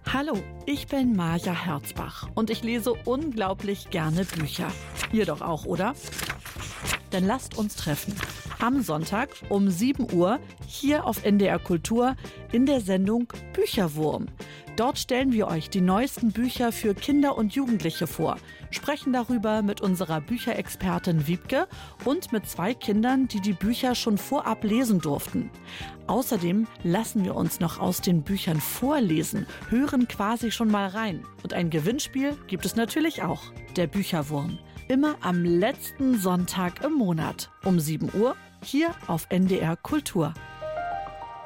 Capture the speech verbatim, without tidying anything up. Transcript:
Hallo, ich bin Maja Herzbach und ich lese unglaublich gerne Bücher. Ihr doch auch, oder? Dann lasst uns treffen. Am Sonntag um sieben Uhr hier auf N D R Kultur in der Sendung Bücherwurm. Dort stellen wir euch die neuesten Bücher für Kinder und Jugendliche vor, sprechen darüber mit unserer Bücherexpertin Wiebke und mit zwei Kindern, die die Bücher schon vorab lesen durften. Außerdem lassen wir uns noch aus den Büchern vorlesen, hören quasi schon mal rein. Und ein Gewinnspiel gibt es natürlich auch, der Bücherwurm. Immer am letzten Sonntag im Monat um sieben Uhr hier auf N D R Kultur.